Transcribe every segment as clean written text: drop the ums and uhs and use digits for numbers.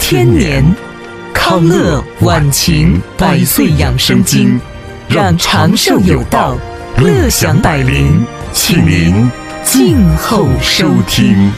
天年，康乐晚晴100岁养生经，让长寿有道，乐享百龄，请您静候收听。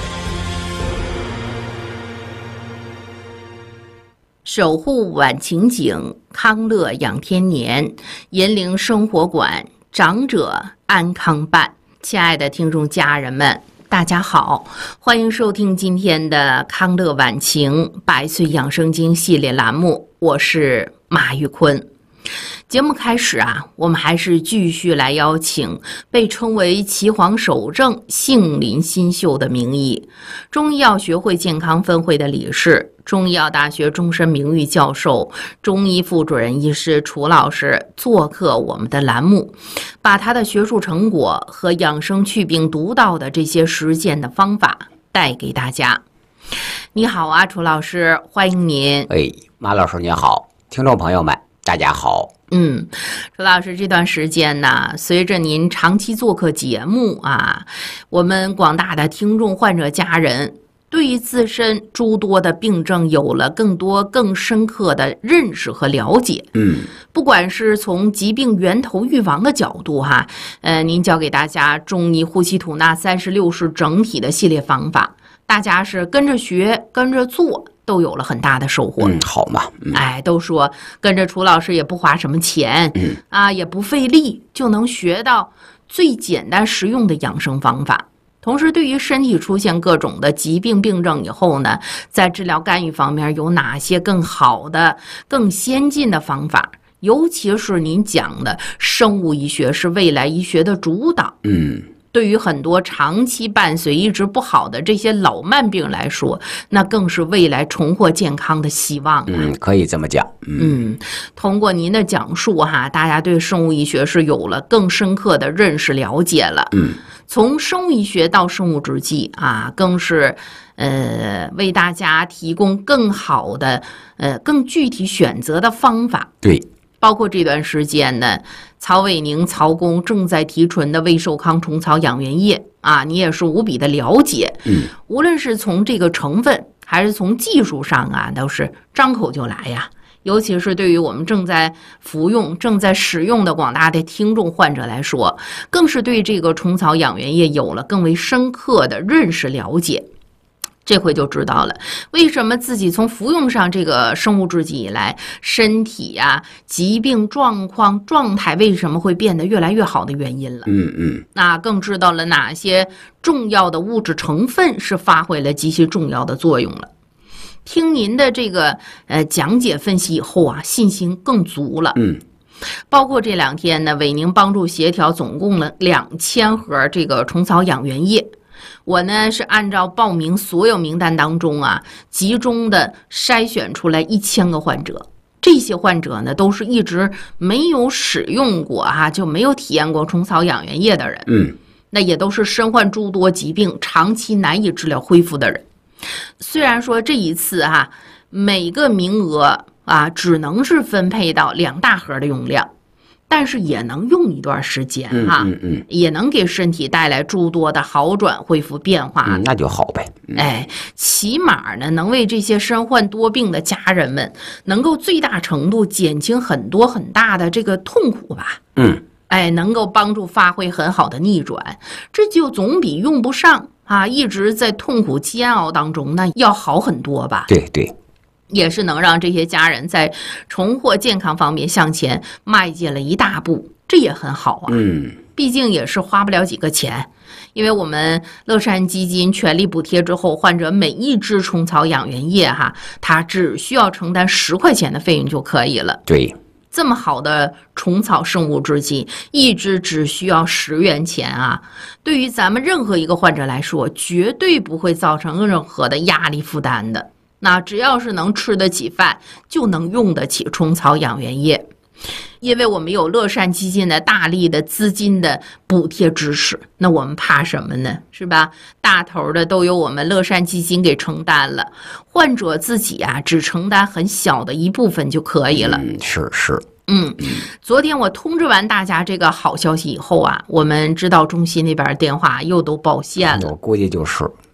守护晚晴景，康乐养天年，银铃生活馆，长者安康办。亲爱的听众家人们，大家好，欢迎收听今天的康乐晚晴100岁养生经系列栏目，我是马玉坤。节目开始我们还是继续来邀请被称为岐黄首正、杏林新秀的名医，中医药学会健康分会的理事，中医药大学终身名誉教授、中医副主任医师楚老师做客我们的栏目，把他的学术成果和养生祛病独到的这些实践的方法带给大家。你好楚老师，欢迎您。 马老师您好，听众朋友们大家好。 楚老师，这段时间呢，随着您长期做客节目我们广大的听众患者家人对于自身诸多的病症有了更多更深刻的认识和了解。不管是从疾病源头预防的角度您教给大家中医呼吸吐纳36式整体的系列方法，大家是跟着学跟着做，都有了很大的收获。 好嘛。 都说跟着楚老师也不花什么钱，也不费力，就能学到最简单实用的养生方法。同时对于身体出现各种的疾病病症以后呢，在治疗干预方面有哪些更好的更先进的方法，尤其是您讲的生物医学是未来医学的主导。对于很多长期伴随一直不好的这些老慢病来说，那更是未来重获健康的希望。 可以这么讲。 通过您的讲述大家对生物医学是有了更深刻的认识了解了。从生物医学到生物制剂更是为大家提供更好的更具体选择的方法。 对， 包括这段时间呢，曹伟宁曹公正在提纯的胃寿康虫草养元液你也是无比的了解。无论是从这个成分还是从技术上都是张口就来尤其是对于我们正在服用正在使用的广大的听众患者来说，更是对这个虫草养元液有了更为深刻的认识了解。这回就知道了为什么自己从服用上这个生物制剂以来，身体疾病状况状态为什么会变得越来越好的原因了。那更知道了哪些重要的物质成分是发挥了极其重要的作用了。听您的这个讲解分析以后信心更足了。包括这2天呢，伟宁帮助协调总共了2000盒这个虫草养元液。我呢是按照报名所有名单当中集中的筛选出来1000个患者。这些患者呢都是一直没有使用过就没有体验过虫草养元液的人。那也都是身患诸多疾病长期难以治疗恢复的人。虽然说这一次每个名额只能是分配到2大盒的用量，但是也能用一段时间也能给身体带来诸多的好转恢复变化。 那就好呗。 起码呢能为这些身患多病的家人们能够最大程度减轻很多很大的这个痛苦吧。能够帮助发挥很好的逆转，这就总比用不上一直在痛苦煎熬当中呢要好很多吧。 对， 也是能让这些家人在重获健康方面向前迈进了一大步，这也很好毕竟也是花不了几个钱，因为我们乐善基金全力补贴之后，患者每一支虫草养元液他只需要承担10块钱的费用就可以了。 对， 这么好的虫草生物制剂，一支只需要10元钱对于咱们任何一个患者来说，绝对不会造成任何的压力负担的。那只要是能吃得起饭，就能用得起虫草养元液。因为我们有乐善基金的大力的资金的补贴支持，那我们怕什么呢？是吧？大头的都由我们乐善基金给承担了，患者自己只承担很小的一部分就可以了。 是。 昨天我通知完大家这个好消息以后我们指导中心那边电话又都报线了。 我估计就是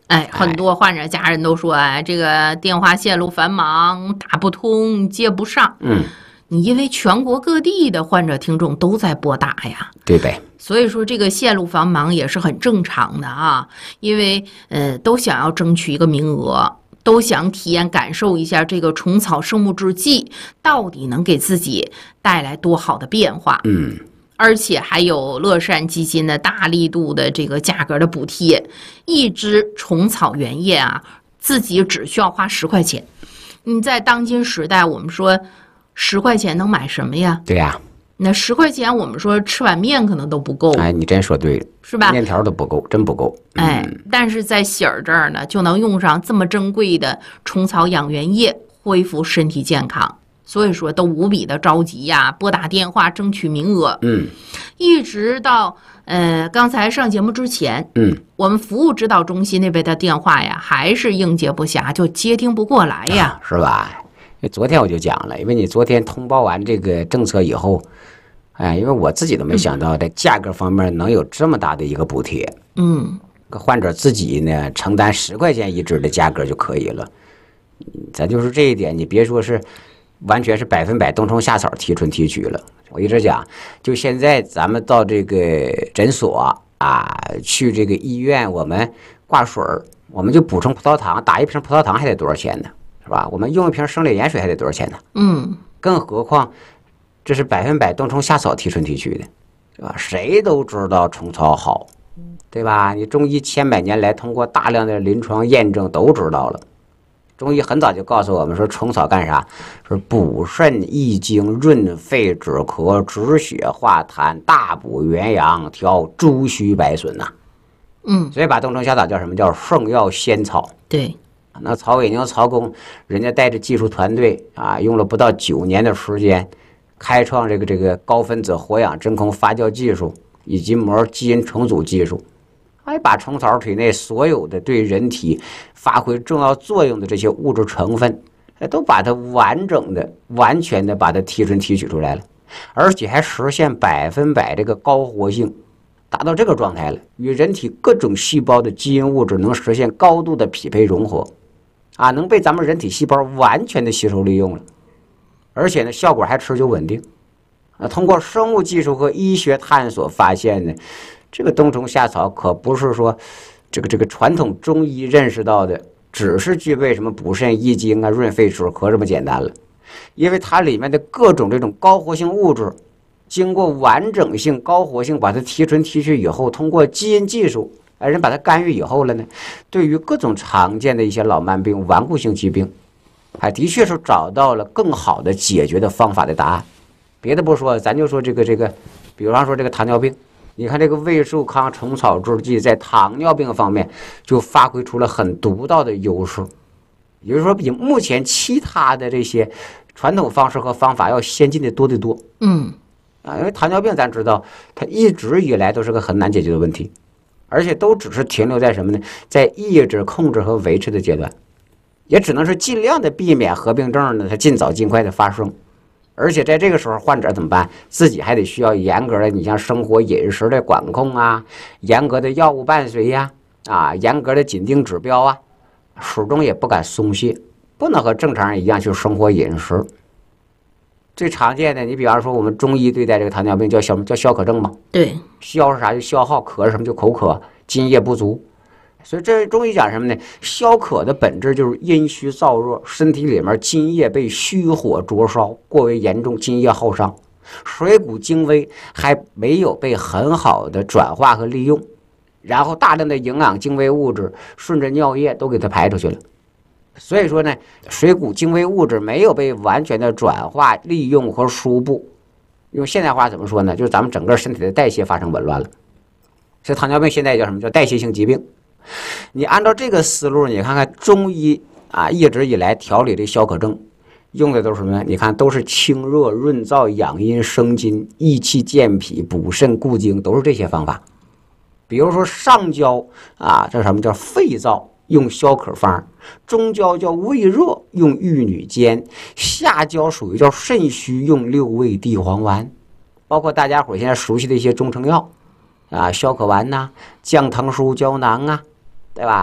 很多患者家人都说，这个电话线路繁忙，打不通，接不上。你因为全国各地的患者听众都在拨打呀， 对呗？ 所以说这个线路繁忙也是很正常的啊，因为都想要争取一个名额，都想体验感受一下这个虫草生物制剂到底能给自己带来多好的变化。而且还有乐善基金的大力度的这个价格的补贴，一支虫草原液啊，自己只需要花10块钱。你在当今时代，我们说10块钱能买什么呀？ 对呀， 那10块钱，我们说吃碗面可能都不够。 你真说对了， 是吧？ 面条都不够，真不够。 但是在喜儿这儿呢，就能用上这么珍贵的虫草养元液，恢复身体健康。所以说都无比的着急呀，拨打电话争取名额。一直到刚才上节目之前，我们服务指导中心那边的电话呀，还是应接不暇，就接听不过来呀， 是吧？昨天我就讲了，因为你昨天通报完这个政策以后，因为我自己都没想到在价格方面能有这么大的一个补贴。患者自己呢承担10块钱一支的价格就可以了。咱就是这一点，你别说是完全是100%冬虫夏草提纯提取了。我一直讲，就现在咱们到这个诊所去这个医院，我们挂水，我们就补充葡萄糖，打一瓶葡萄糖还得多少钱呢？是吧？我们用一瓶生理盐水还得多少钱呢？更何况这是100%冬虫夏草提纯提取的，对吧？谁都知道虫草好，对吧？你中医千百年来通过大量的临床验证都知道了。中医很早就告诉我们说，虫草干啥？是补肾益精、润肺止咳、止血化痰、大补元阳、调诸虚百损呐。所以把冬虫夏草叫什么？叫圣药仙草。 对。 那曹伟宁曹工，人家带着技术团队用了不到9年的时间，开创这个高分子活氧真空发酵技术以及膜基因重组技术，把虫草体内所有的对人体发挥重要作用的这些物质成分，都把它完整的、完全的把它提纯提取出来了，而且还实现100%这个高活性，达到这个状态了，与人体各种细胞的基因物质能实现高度的匹配融合，能被咱们人体细胞完全的吸收利用了，而且呢，效果还持久稳定。通过生物技术和医学探索发现呢，这个冬虫夏草可不是说这个传统中医认识到的只是具备什么补肾益精润肺止咳这么简单了，因为它里面的各种这种高活性物质经过完整性高活性把它提纯提取以后，通过基因技术人把它干预以后了呢，对于各种常见的一些老慢病、顽固性疾病，还的确是找到了更好的解决的方法的答案。别的不说，咱就说这个，比方说这个糖尿病，你看这个胃寿康虫草制剂在糖尿病方面就发挥出了很独到的优势，也就是说比目前其他的这些传统方式和方法要先进的多得多。因为糖尿病咱知道，它一直以来都是个很难解决的问题，而且都只是停留在什么呢？在抑制、控制和维持的阶段，也只能是尽量的避免合并症呢，它尽早尽快的发生。而且在这个时候，患者怎么办？自己还得需要严格的，你像生活饮食的管控严格的药物伴随严格的紧盯指标始终也不敢松懈，不能和正常人一样去生活饮食。最常见的，你比方说我们中医对待这个糖尿病叫消渴症嘛？对，消是啥？就消耗，渴是什么？就口渴，津液不足。所以这中医讲什么呢？消渴的本质就是阴虚燥热，身体里面津液被虚火灼烧，过为严重，津液耗伤，水谷精微还没有被很好的转化和利用，然后大量的营养精微物质顺着尿液都给它排出去了。所以说呢，水谷精微物质没有被完全的转化、利用和输布，用现代话怎么说呢？就是咱们整个身体的代谢发生紊乱了。所以糖尿病现在叫什么？叫代谢性疾病。你按照这个思路，你看看中医一直以来调理这消渴症用的都是什么？你看都是清热润燥、养阴生津、益气健脾、补肾固精，都是这些方法。比如说上焦这什么叫肺燥，用消渴方；中焦叫胃热，用玉女煎；下焦属于叫肾虚，用六味地黄丸。包括大家伙现在熟悉的一些中成药消渴丸降糖舒胶囊对吧？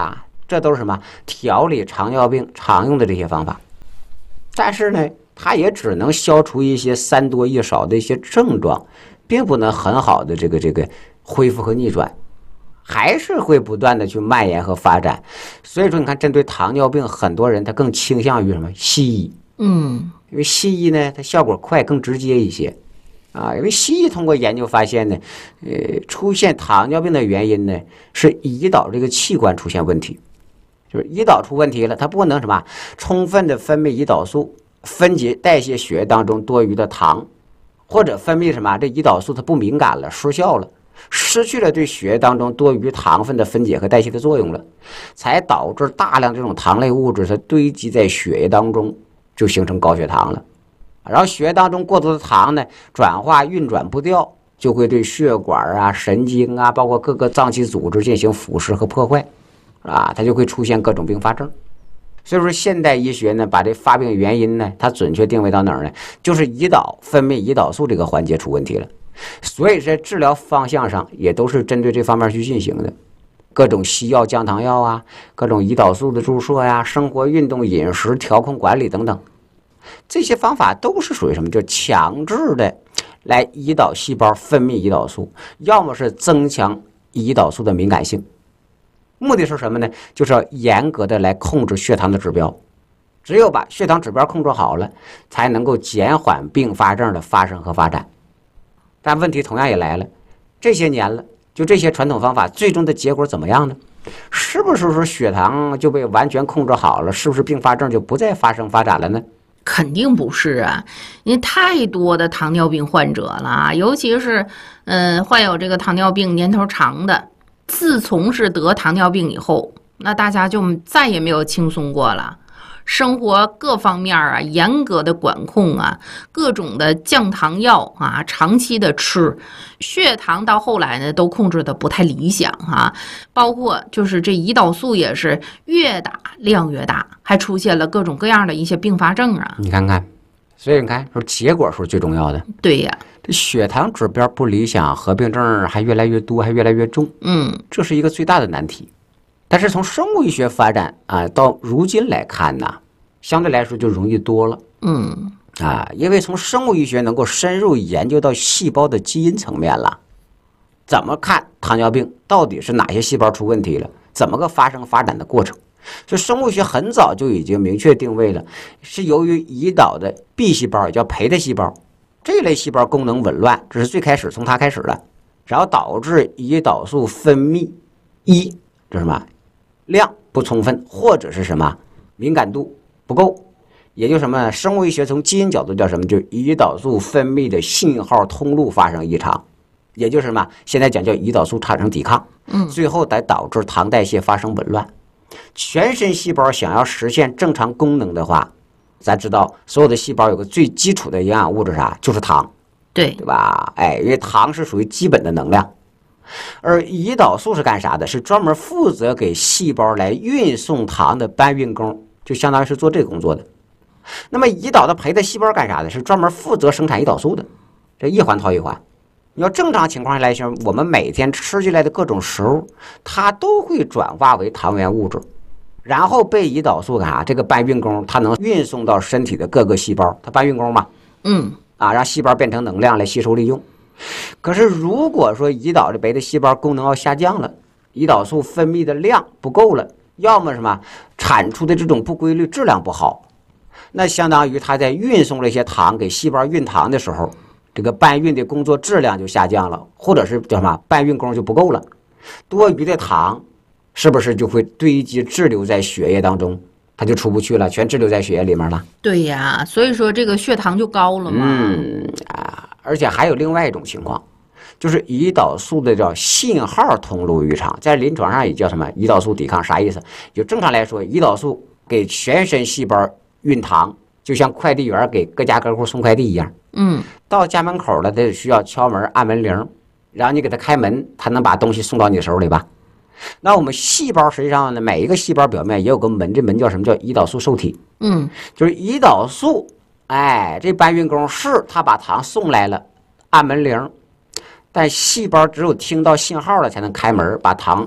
这都是什么调理糖尿病常用的这些方法。但是呢，它也只能消除一些三多一少的一些症状，并不能很好的这个恢复和逆转，还是会不断的去蔓延和发展。所以说，你看，针对糖尿病，很多人他更倾向于什么西医？因为西医呢，它效果快，更直接一些。因为西医通过研究发现呢，出现糖尿病的原因呢是胰岛这个器官出现问题，就是胰岛出问题了，它不能什么充分的分泌胰岛素，分解代谢血液当中多余的糖，或者分泌什么这胰岛素它不敏感了，失效了，失去了对血液当中多余糖分的分解和代谢的作用了，才导致大量这种糖类物质它堆积在血液当中，就形成高血糖了。然后血液当中过多的糖呢，转化运转不掉，就会对血管啊、神经啊，包括各个脏器组织进行腐蚀和破坏，它就会出现各种并发症。所以说，现代医学呢，把这发病原因呢，它准确定位到哪儿呢？就是胰岛分泌胰岛素这个环节出问题了。所以在治疗方向上也都是针对这方面去进行的，各种西药、降糖药啊，各种胰岛素的注射呀，生活运动、饮食调控管理等等。这些方法都是属于什么？就强制的来胰岛细胞分泌胰岛素，要么是增强胰岛素的敏感性。目的是什么呢？就是要严格的来控制血糖的指标。只有把血糖指标控制好了，才能够减缓并发症的发生和发展。但问题同样也来了，这些年了，就这些传统方法，最终的结果怎么样呢？是不是说血糖就被完全控制好了？是不是并发症就不再发生发展了呢？ 肯定不是啊，因为太多的糖尿病患者了，尤其是患有这个糖尿病年头长的，自从是得糖尿病以后，那大家就再也没有轻松过了。生活各方面啊，严格的管控啊，各种的降糖药啊，长期的吃，血糖到后来呢都控制的不太理想啊，包括就是这胰岛素也是越打量越大，还出现了各种各样的一些并发症啊。 你看看，所以你看说结果是最重要的。 对呀， 这血糖指标不理想，合并症还越来越多，还越来越重。这是一个最大的难题。但是从生物医学发展到如今来看呢，相对来说就容易多了。因为从生物医学能够深入研究到细胞的基因层面了，怎么看糖尿病到底是哪些细胞出问题了，怎么个发生发展的过程。所以生物学很早就已经明确定位了，是由于胰岛的 B 细胞，也叫培的细胞，这类细胞功能紊乱，这是最开始从它开始的，然后导致胰岛素分泌这是什么量不充分，或者是什么敏感度不够，也就是什么生物医学从基因角度叫什么，就是胰岛素分泌的信号通路发生异常，也就是什么现在讲叫胰岛素产生抵抗，最后才导致糖代谢发生紊乱。全身细胞想要实现正常功能的话，咱知道所有的细胞有个最基础的营养物质啥，就是糖，对吧？因为糖是属于基本的能量。而胰岛素是干啥的？是专门负责给细胞来运送糖的搬运工，就相当于是做这个工作的。那么胰岛的培的细胞干啥的？是专门负责生产胰岛素的，这一环套一环。你要正常情况下来说，我们每天吃进来的各种食物，它都会转化为糖原物质，然后被胰岛素干啥？这个搬运工它能运送到身体的各个细胞，它搬运工嘛，让细胞变成能量来吸收利用。可是如果说胰岛的培的细胞功能要下降了，胰岛素分泌的量不够了，要么什么产出的这种不规律，质量不好，那相当于它在运送这些糖给细胞运糖的时候，这个搬运的工作质量就下降了，或者是叫什么搬运工就不够了，多余的糖是不是就会堆积滞留在血液当中，它就出不去了，全滞留在血液里面了。 对呀，所以说这个血糖就高了嘛。 而且还有另外一种情况，就是胰岛素的叫信号通路异常，在临床上也叫什么胰岛素抵抗。啥意思？就正常来说，胰岛素给全身细胞运糖，就像快递员给各家各户送快递一样。到家门口了，得需要敲门按门铃，然后你给他开门，他能把东西送到你手里吧。那我们细胞实际上呢，每一个细胞表面也有个门，这门叫什么？叫胰岛素受体。就是胰岛素，这搬运工是他把糖送来了，按门铃，但细胞只有听到信号了才能开门把糖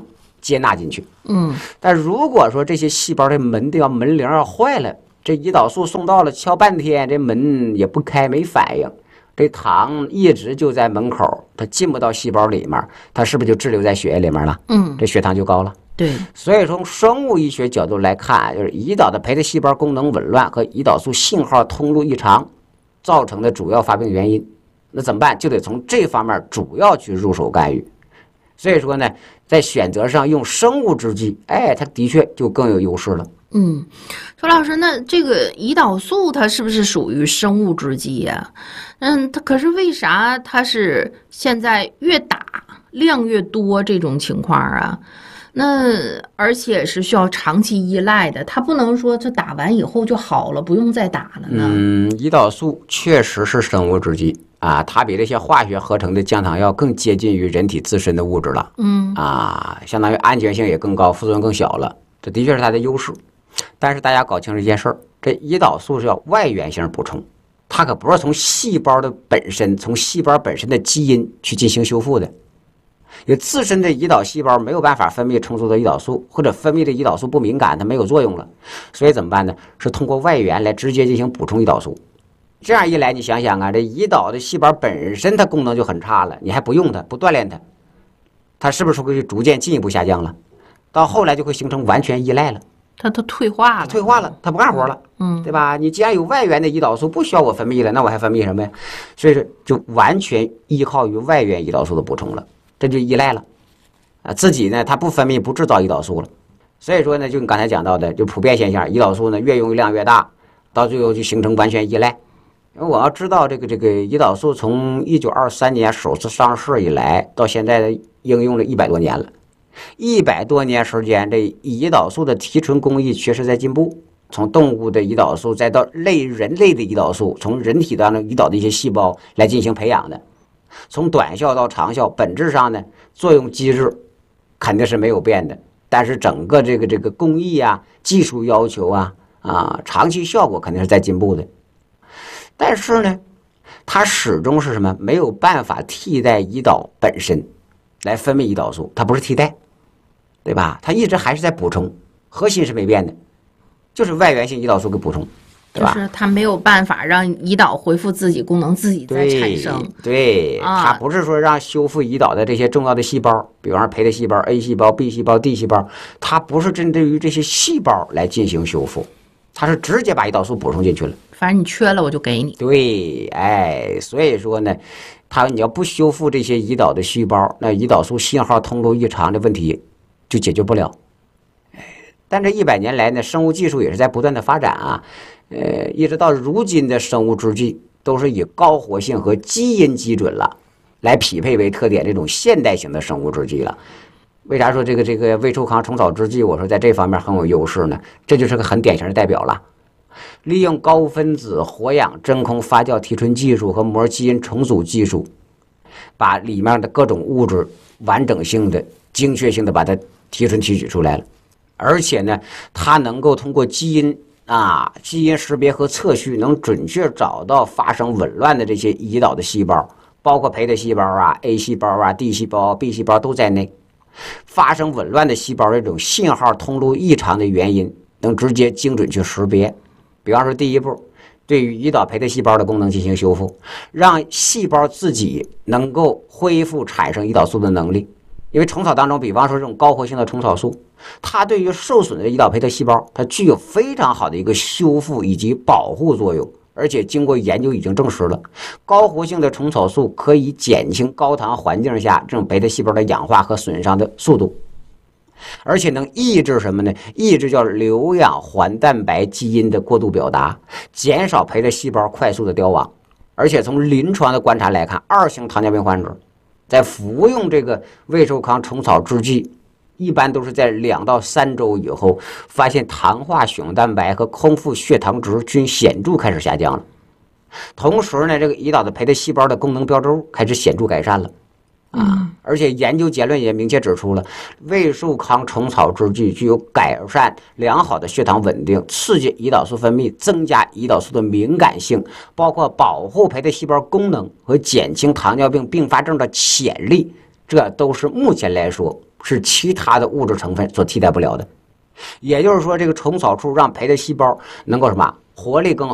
接纳进去。 嗯， 但如果说这些细胞的门铃要坏了，这胰岛素送到了，敲半天这门也不开，没反应，这糖一直就在门口，它进不到细胞里面，它是不是就滞留在血液里面了？这血糖就高了。 对， 所以从生物医学角度来看，就是胰岛的培的细胞功能紊乱和胰岛素信号通路异常造成的主要发病原因。那怎么办？就得从这方面主要去入手干预。所以说呢，在选择上用生物制剂，它的确就更有优势了。 邱老师，那这个胰岛素它是不是属于生物制剂呀？它可是为啥它是现在越打量越多这种情况啊？那而且是需要长期依赖的，它不能说它打完以后就好了，不用再打了呢？ 胰岛素确实是生物制剂啊，它比这些化学合成的降糖药更接近于人体自身的物质了。相当于安全性也更高，副作用更小了，这的确是它的优势。但是大家搞清楚一件事儿，这胰岛素是要外源性补充，它可不是从细胞的本身，从细胞本身的基因去进行修复的。有自身的胰岛细胞没有办法分泌充足的胰岛素，或者分泌的胰岛素不敏感，它没有作用了，所以怎么办呢？是通过外源来直接进行补充胰岛素。这样一来，你想想啊，这胰岛的细胞本身它功能就很差了，你还不用它，不锻炼它，它是不是会逐渐进一步下降了？到后来就会形成完全依赖了。 它都退化了， 它不干活了，对吧？你既然有外源的胰岛素不需要我分泌了，那我还分泌什么呀？所以说就完全依靠于外源胰岛素的补充了，这就依赖了啊。自己呢，它不分泌不制造胰岛素了，所以说呢，就你刚才讲到的，就普遍现象，胰岛素呢越用量越大，到最后就形成完全依赖。我要知道这个胰岛素从1923年首次上市以来，到现在的应用了100多年了。100多年时间，这胰岛素的提纯工艺确实在进步。从动物的胰岛素，再到人类的胰岛素，从人体当中胰岛的一些细胞来进行培养的。从短效到长效，本质上呢，作用机制肯定是没有变的，但是整个这个工艺啊、技术要求啊、长期效果肯定是在进步的。但是呢，它始终是什么？没有办法替代胰岛本身来分泌胰岛素，它不是替代。对吧？它一直还是在补充，核心是没变的，就是外源性胰岛素给补充，对吧？ 就是它没有办法让胰岛恢复自己功能，自己再产生。 对，它不是说让修复胰岛的这些重要的细胞，比方说培的细胞、A 细胞、B 细胞、D 细胞，它不是针对于这些细胞来进行修复，它是直接把胰岛素补充进去了。 反正你缺了我就给你。 对，所以说呢，你要不修复这些胰岛的细胞，那胰岛素信号通路异常的问题就解决不了。但这100年来呢，生物技术也是在不断的发展啊，一直到如今的生物制剂都是以高活性和基因基准了来匹配为特点这种现代型的生物制剂了。为啥说这个胃寿康虫草制剂我说在这方面很有优势呢？这就是个很典型的代表了。利用高分子活氧真空发酵提纯技术和膜基因重组技术，把里面的各种物质完整性的、精确性的把它提纯提取出来了。而且呢，它能够通过基因识别和测序，能准确找到发生紊乱的这些胰岛的细胞，包括培的细胞啊、A 细胞啊、D 细胞、B 细胞都在内。发生紊乱的细胞这种信号通路异常的原因，能直接精准去识别。比方说，第一步，对于胰岛培的细胞的功能进行修复，让细胞自己能够恢复产生胰岛素的能力。因为虫草当中，比方说这种高活性的虫草素，它对于受损的胰岛培的细胞，它具有非常好的一个修复以及保护作用。而且经过研究已经证实了，高活性的虫草素可以减轻高糖环境下这种培的细胞的氧化和损伤的速度，而且能抑制什么呢？抑制叫瘤氧环蛋白基因的过度表达，减少培的细胞快速的凋亡。而且从临床的观察来看，2型糖尿病患者在服用这个胃寿康虫草制剂，一般都是在2到3周以后，发现糖化血红蛋白和空腹血糖值均显著开始下降了。同时呢，这个胰岛的培的细胞的功能标轴开始显著改善了。而且研究结论也明确指出了，胃寿康虫草制剂具有改善良好的血糖稳定、刺激胰岛素分泌、增加胰岛素的敏感性，包括保护培的细胞功能和减轻糖尿病并发症的潜力，这都是目前来说是其他的物质成分所替代不了的。也就是说，这个虫草素让培的细胞能够什么活力更